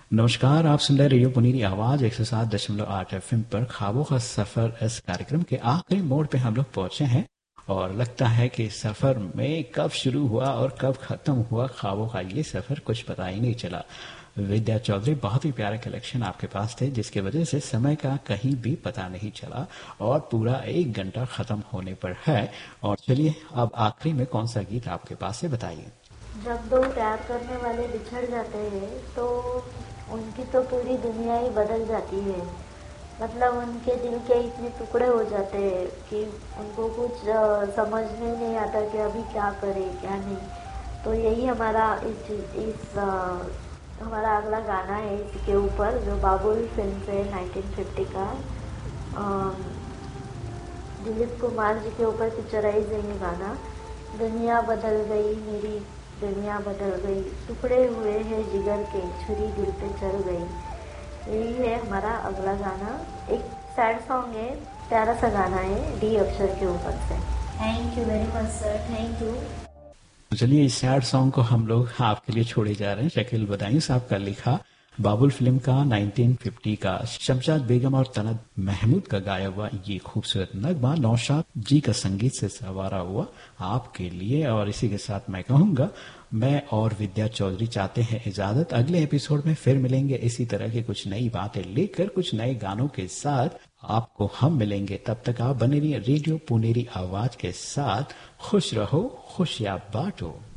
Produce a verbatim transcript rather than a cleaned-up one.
नमस्कार, आप सुन रहे रेडियो पुनीरी आवाज एक सौ सात दशमलव आठ एफ एम पर ख्वाबों का सफर। इस कार्यक्रम के आखिरी मोड़ पे हम लोग पहुंचे हैं और लगता है कि सफर में कब शुरू हुआ और कब खत्म हुआ ख्वाबों का ये सफर कुछ पता ही नहीं चला। विद्या चौधरी, बहुत ही प्यारे कलेक्शन आपके पास थे जिसकी वजह से समय का कहीं भी पता नहीं चला और पूरा एक घंटा खत्म होने पर है। और चलिए अब आखिरी में कौन सा गीत आपके पास है, बताइए। जब दो प्यार करने वाले बिछड़ जाते हैं तो उनकी तो पूरी दुनिया ही बदल जाती है। मतलब उनके दिल के इतने टुकड़े हो जाते हैं कि उनको कुछ अ, समझ में नहीं आता कि अभी क्या करे क्या नहीं। तो यही हमारा इस इस अ, हमारा अगला गाना है इसके ऊपर, जो बाबुल फिल्म से नाइनटीन फिफ्टी का अ, दिलीप कुमार जी के ऊपर पिक्चराइज है ये गाना। दुनिया बदल गई मेरी, दुनिया बदल गई, टुकड़े हुए हैं जिगर के, छुरी दिल पे चल गई। यही है हमारा अगला गाना। एक सैड सॉन्ग है, प्यारा सा गाना है डी अक्षर के ऊपर से। Thank you very much sir, thank you. तो चलिए इस सैड सॉन्ग को हम लोग आपके लिए छोड़े जा रहे हैं। शकील बदायूं साहब का लिखा, बाबुल फिल्म का नाइनटीन फिफ्टी का, शमशाद बेगम और तनत महमूद का गाया हुआ ये खूबसूरत नगमा नौशाद जी का संगीत से सवारा हुआ आपके लिए। और इसी के साथ मैं कहूंगा, मैं और विद्या चौधरी चाहते हैं इजाजत। अगले एपिसोड में फिर मिलेंगे इसी तरह की कुछ नई बातें लेकर, कुछ नए गानों के साथ आपको हम मिलेंगे। तब तक आप बने रहिए रेडियो पुनेरी आवाज के साथ। खुश रहो, खुशियां बांटो।